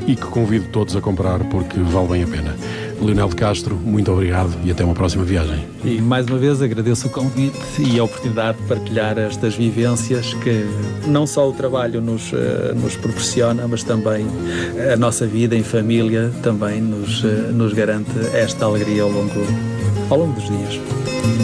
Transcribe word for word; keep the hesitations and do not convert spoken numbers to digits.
e que convido todos a comprar porque vale bem a pena. Leonel de Castro, muito obrigado e até uma próxima viagem. E mais uma vez agradeço o convite e a oportunidade de partilhar estas vivências que não só o trabalho nos, nos proporciona, mas também a nossa vida em família também nos, nos garante esta alegria ao longo, ao longo dos dias.